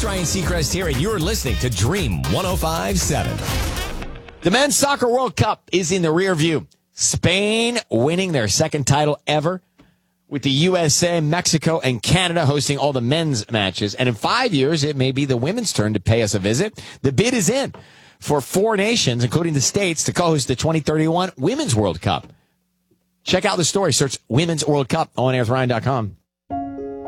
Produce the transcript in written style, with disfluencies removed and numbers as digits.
Ryan Seacrest here, and you're listening to Dream 105.7. The Men's Soccer World Cup is in the rear view. Spain winning their second title ever, with the USA, Mexico, and Canada hosting all the men's matches. And in 5 years, it may be the women's turn to pay us a visit. The bid is in for 4 nations, including the States, to co-host the 2031 Women's World Cup. Check out the story. Search Women's World Cup on airwithryan.com.